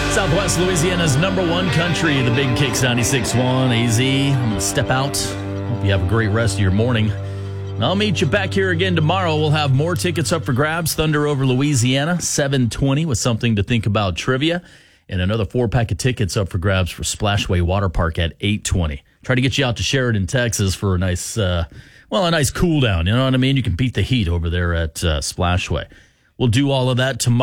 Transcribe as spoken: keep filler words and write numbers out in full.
Southwest Louisiana's number one country, the Big Kicks ninety-six point one A Z. I'm going to step out. Hope you have a great rest of your morning. And I'll meet you back here again tomorrow. We'll have more tickets up for grabs. Thunder over Louisiana, seven twenty, with something to think about trivia. And another four-pack of tickets up for grabs for Splashway Water Park at eight twenty. Try to get you out to Sheridan, Texas for a nice, uh, well, a nice cool down. You know what I mean? You can beat the heat over there at uh, Splashway. We'll do all of that tomorrow.